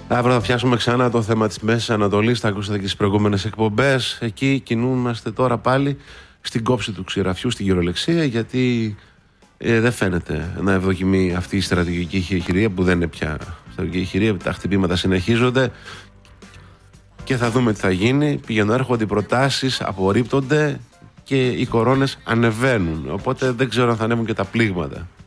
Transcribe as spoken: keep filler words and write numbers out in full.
Αύριο θα πιάσουμε ξανά το θέμα της Μέσης Ανατολής. Θα ακούσατε και στις προηγούμενες εκπομπές. Εκεί κινούμαστε τώρα πάλι στην κόψη του ξηραφιού, στην κυριολεξία, γιατί ε, δεν φαίνεται να ευδοκιμεί αυτή η στρατηγική χειρία, που δεν είναι πια στρατηγική χειρία. Τα χτυπήματα συνεχίζονται και θα δούμε τι θα γίνει. Πηγαίνουν, έρχονται οι προτάσεις, απορρίπτονται και οι κορώνες ανεβαίνουν. Οπότε δεν ξέρω αν θα ανέβουν και τα πλήγματα.